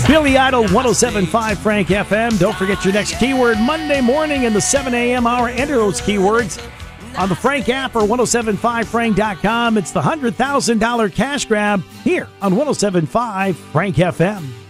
Billy Idol, 107.5 Frank FM. Don't forget your next keyword Monday morning in the 7 a.m. hour. Enter those keywords on the Frank app or 1075frank.com. It's the $100,000 cash grab here on 107.5 Frank FM.